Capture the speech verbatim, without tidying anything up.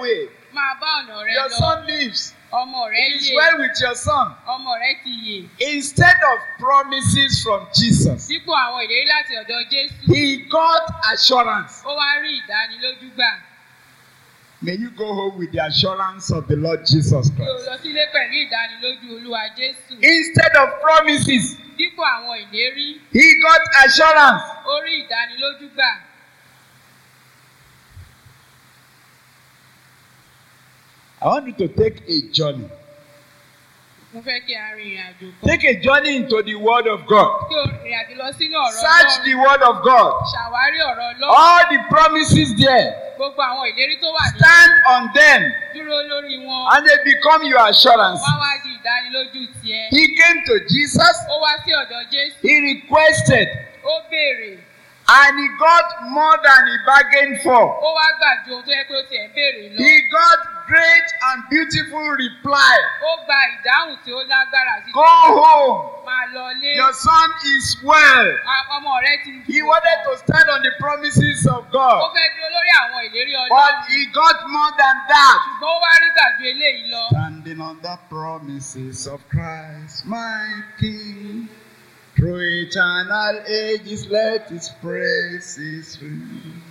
way. Máa bá ọ̀nà rẹ Your lọ. son lives. Ọmọ rẹ It is yè. well with your son. Ọmọ rẹ ti yè. Instead of promises from Jesus, Dípò àwọn ìlérí láti ọ̀dọ̀ Jésù. he got assurance. Ó wá rí ìdánilójú gbà. May you go home with the assurance of the Lord Jesus Kí o Christ. lọ sílé pẹ̀lú ìdánilójú Olúwa Jésù. Instead of promises, Dípò àwọn ìlérí, he got assurance. ó rí ìdánilójú gbà. I want you to take a journey. Mo fẹ́ kí a rin ìrìn àjò kan. Take a journey into the Word of God. Kí o rìn àjò lọ sínú ọ̀rọ̀ Search Ọlọ́run. the Word of God. Ṣàwárí ọ̀rọ̀ Ọlọ́run. All the promises there, Gbogbo àwọn ìlérí tó wà nínú. stand on them, Dúró lórí wọn. and they become your assurance. Wá wá di ìdánilójú tiẹ̀. He came to Jesus, Ó wá sí ọ̀dọ̀ Jésù. he requested, Ó béèrè. and he got more than he bargained for. Ó wá gbà ju ohun tó yẹ pé ó tiẹ̀ ń béèrè lọ. He got great and beautiful reply. Ó gba ìdáhùn tí ó lágbára sí. Go home. Máa lọ lé. Your son is well. Ọmọ rẹ ti He wanted to stand on the promises of Ó God, fẹ́ dúró lórí àwọn ìlérí but Ọlọ́run. he got more than that. Ṣùgbọ́n ó wá rí gbà ju eléyìí lọ. Standing on the promises of Christ, my King, through eternal ages, let his praises ring.